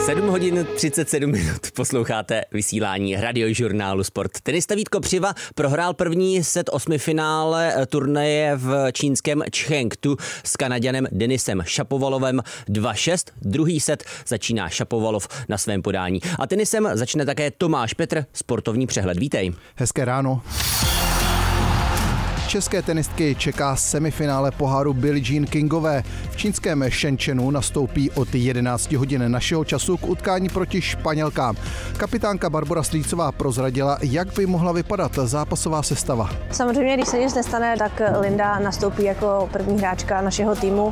7 hodin 37 minut posloucháte vysílání radiožurnálu Sport. Tenista Vítko Přiva prohrál první set osmifinále turnaje v čínském Chengdu s Kanaďanem Denisem Šapovalovem 2-6. Druhý set začíná Šapovalov na svém podání. A tenisem začne také Tomáš Petr, sportovní přehled. Vítej. Hezké ráno. České tenistky čeká semifinále poháru Billie Jean Kingové. V čínském Shenzhenu nastoupí od 11 hodin našeho času k utkání proti Španělkám. Kapitánka Barbora Strýcová prozradila, jak by mohla vypadat zápasová sestava. Samozřejmě, když se nic nestane, tak Linda nastoupí jako první hráčka našeho týmu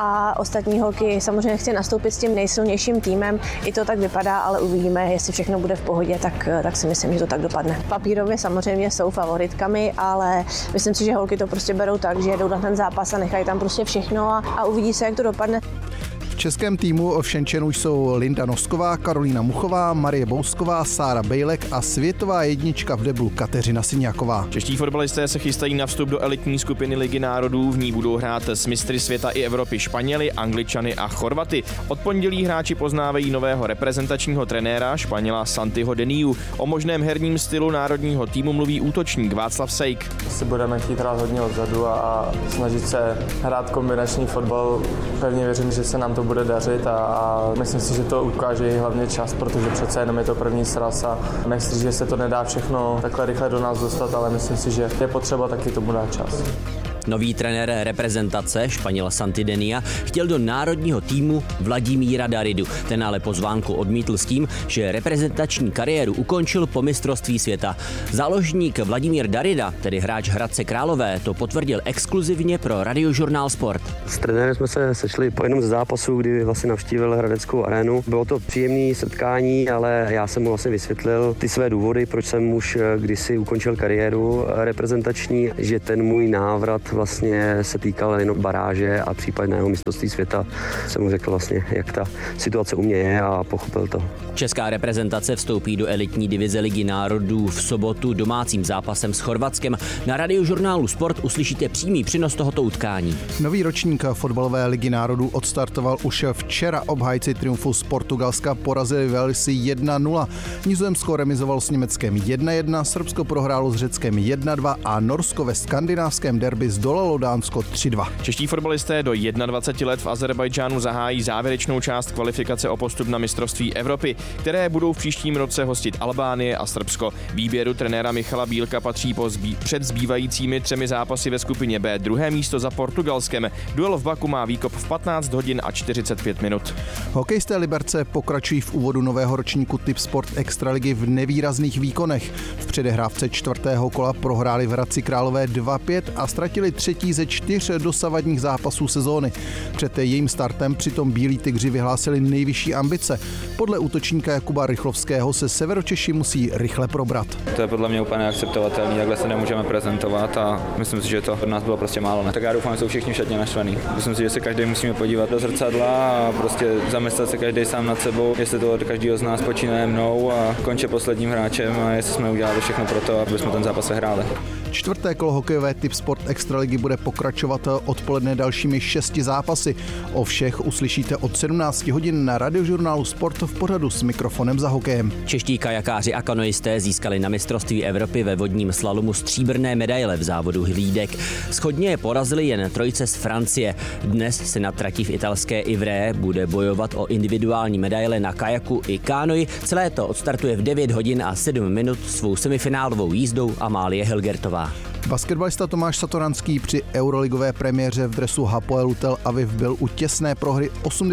a ostatní holky samozřejmě chci nastoupit s tím nejsilnějším týmem. I to tak vypadá, ale uvidíme, jestli všechno bude v pohodě, tak si myslím, že to tak dopadne. Papírově samozřejmě jsou favoritkami, ale myslím si, že holky to prostě berou tak, že jedou na ten zápas a nechají tam prostě všechno a uvidí se, jak to dopadne. V českém týmu v Shenzhenu jsou Linda Nosková, Karolína Muchová, Marie Bousková, Sára Bejlek a světová jednička v deblu Kateřina Syňáková. Čeští fotbalisté se chystají na vstup do elitní skupiny Ligy národů. V ní budou hrát s mistry světa i Evropy Španěly, Angličany a Chorvaty. Od pondělí hráči poznávají nového reprezentačního trenéra Španěla Santiho Deniu. O možném herním stylu národního týmu mluví útočník Václav Sejk. Si budeme chtít hrát hodně odzadu a snažit se hrát kombinační fotbal. Pevně věřím, že se nám to bude dařit a myslím si, že to ukáže i hlavně čas, protože přece jenom je to první sraz a nechci říct, že se to nedá všechno takhle rychle do nás dostat, ale myslím si, že je potřeba taky tomu dát čas. Nový trenér reprezentace Španěla Santi Denia chtěl do národního týmu Vladimíra Daridu. Ten ale pozvánku odmítl s tím, že reprezentační kariéru ukončil po mistrovství světa. Záložník Vladimír Darida, tedy hráč Hradce Králové, to potvrdil exkluzivně pro radiožurnál Sport. S trenérem jsme se sešli po jednom ze zápasů, kdy vlastně navštívil Hradeckou arénu. Bylo to příjemné setkání, ale já jsem mu vlastně vysvětlil ty své důvody, proč jsem už kdysi ukončil kariéru reprezentační, že ten můj návrat vlastně se týkal jenom baráže a případného mistrovství světa. Jsem mu řekl vlastně, jak ta situace u mě je a pochopil to. Česká reprezentace vstoupí do elitní divize Ligy národů v sobotu domácím zápasem s Chorvatskem. Na radiožurnálu Sport uslyšíte přímý přenos tohoto utkání. Nový ročník fotbalové Ligy národů odstartoval už včera. Obhájci triumfu z Portugalska porazili Walesy 1-0. Nizozemsko remizoval s Německem 1-1, Srbsko prohrálo s Řeckem 1-2 a Norsko ve skandinávském derby zdolalo Dánsko 3-2. Čeští fotbalisté do 21 let v Azerbajdžánu zahájí závěrečnou část kvalifikace o postup na mistrovství Evropy, které budou v příštím roce hostit Albánie a Srbsko. Výběru trenéra Michala Bílka patří před zbývajícími 3 zápasy ve skupině B druhé místo za Portugalskem. Duel v Baku má výkop v 15 hodin a 45 minut. Hokejisté Liberce pokračují v úvodu nového ročníku Tip Sport Extraligy v nevýrazných výkonech. V předehrávce 4. kola prohráli v Hradci Králové 2-5 a ztratili 3. ze 4 dosavadních zápasů sezóny. Před jejím startem přitom Bílí tygři vyhlásili nejvyšší ambice. Podle útočníka Jakuba Rychlovského se Severočeši musí rychle probrat. To je podle mě úplně neakceptovatelné, takhle se nemůžeme prezentovat a myslím si, že to pro nás bylo prostě málo. Tak já doufám, že jsou všichni šatně naštvaný. Myslím si, že se každý musíme podívat do zrcadla a prostě zamyslet se každý sám nad sebou, jestli to od každého z nás počínaje mnou a konče posledním hráčem a jestli jsme udělali všechno pro to, aby jsme ten zápas vyhráli. 4. kolo hokejové Tip Sport Extraligy bude pokračovat odpoledne dalšími 6 zápasy. O všech uslyšíte od 17 hodin na radiožurnálu Sport v pořadu S mikrofonem za hokejem. Čeští kajakáři a kanoisté získali na mistrovství Evropy ve vodním slalomu stříbrné medaile v závodu hlídek. Shodně je porazili jen trojice z Francie. Dnes se na trati v italské Ivré bude bojovat o individuální medaile na kajaku i kánoji. Celé to odstartuje v 9 hodin a 7 minut svou semifinálovou jízdou Amálie Helgertová. Basketbalista Tomáš Satoranský při euroligové premiéře v dresu Hapoelu Tel Aviv byl u těsné prohry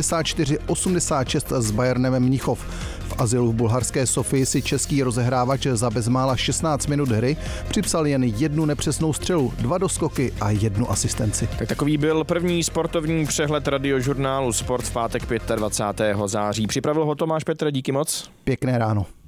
84-86 s Bayernem Mnichov. V azylu v bulharské Sofii si český rozehrávač za bezmála 16 minut hry připsal jen 1 nepřesnou střelu, 2 doskoky a 1 asistenci. Tak takový byl první sportovní přehled radiožurnálu Sport v pátek 25. září. Připravil ho Tomáš Petr, díky moc. Pěkné ráno.